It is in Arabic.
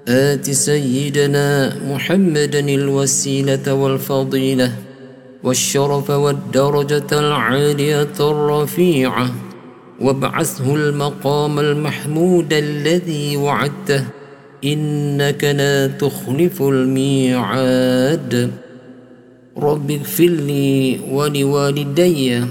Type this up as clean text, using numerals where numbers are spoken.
آت سيدنا محمدا الوسيلة والفضيلة والشرف والدرجة العالية الرفيعة، وابعثه المقام المحمود الذي وعدته، إنك لا تخلف الميعاد. رب اغفر لي ولوالدي